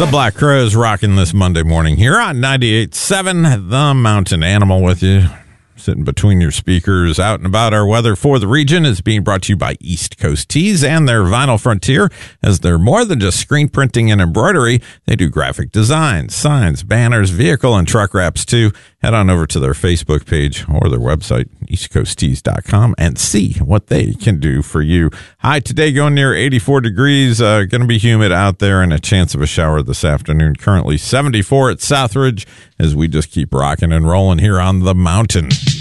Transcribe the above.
The Black Crowes rocking this Monday morning here on 98.7, The Mountain Animal with you. Sitting between your speakers, out and about. Our weather for the region is being brought to you by East Coast Tees and their Vinyl Frontier. As they're more than just screen printing and embroidery, they do graphic designs, signs, banners, vehicle and truck wraps too. Head on over to their Facebook page or their website, eastcoasttees.com, and see what they can do for you. High today going near 84 degrees. Going to be humid out there and a chance of a shower this afternoon. Currently 74 at Southridge as we just keep rocking and rolling here on the mountain.